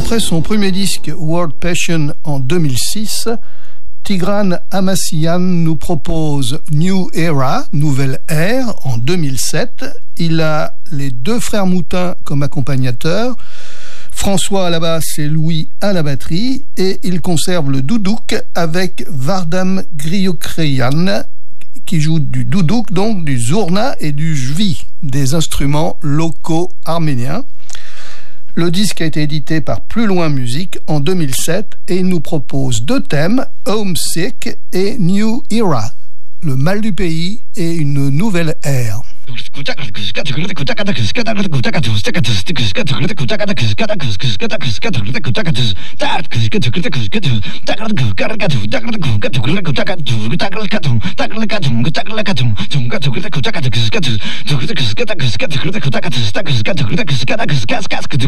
Après son premier disque World Passion en 2006, Tigran Amassian nous propose New Era, Nouvelle Ère, en 2007. Il a les deux frères Moutin comme accompagnateurs, François à la basse et Louis à la batterie, et il conserve le doudouk avec Vardam Griokreyan qui joue du doudouk, donc du zourna et du jvi, des instruments locaux arméniens. Le disque a été édité par Plus Loin Musique en 2007 et il nous propose deux thèmes, Homesick et New Era, le mal du pays et une nouvelle ère.